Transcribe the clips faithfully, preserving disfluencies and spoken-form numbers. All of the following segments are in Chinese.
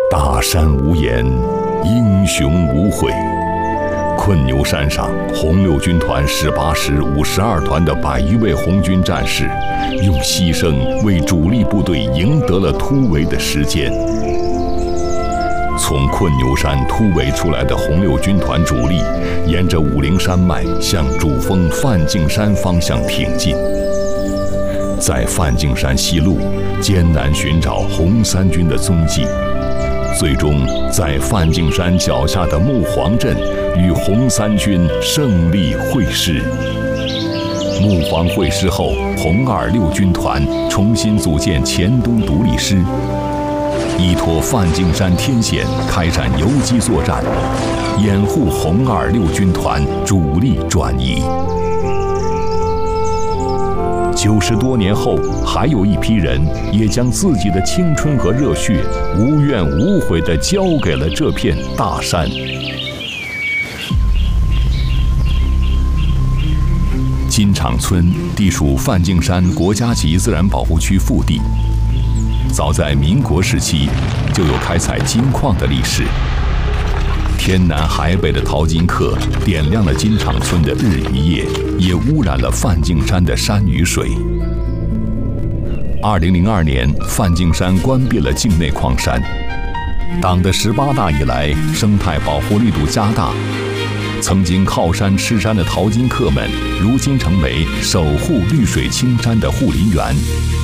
大山无言，英雄无悔。困牛山上，红六军团十八师五十二团的百余位红军战士，用牺牲为主力部队赢得了突围的时间。从困牛山突围出来的红六军团主力，沿着武陵山脉向主峰范敬山方向挺进。在范敬山西路，艰难寻找红三军的踪迹。最终在范敬山脚下的木黄镇与红三军胜利会师。木黄会师后，红二六军团重新组建黔东独立师，依托范敬山天险开展游击作战，掩护红二六军团主力转移。九十多年后，还有一批人也将自己的青春和热血无怨无悔地交给了这片大山。金场村地属范敬山国家级自然保护区腹地，早在民国时期就有开采金矿的历史。天南海北的淘金客点亮了金场村的日与夜，也污染了范敬山的山与水。二零零二年，范敬山关闭了境内矿山。党的十八大以来，生态保护力度加大，曾经靠山吃山的淘金客们，如今成为守护绿水青山的护林员。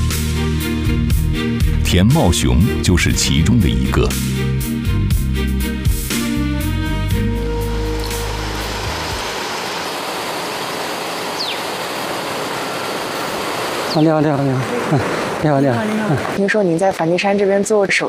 田茂雄就是其中的一个。 你好，你好，你好，你好，你好。 听说您在梵净山这边做手